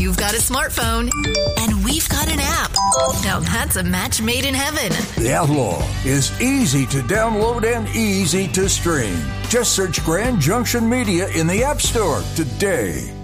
You've got a smartphone, and we've got an app. Now that's a match made in heaven. The Outlaw is easy to download and easy to stream. Just search Grand Junction Media in the App Store today.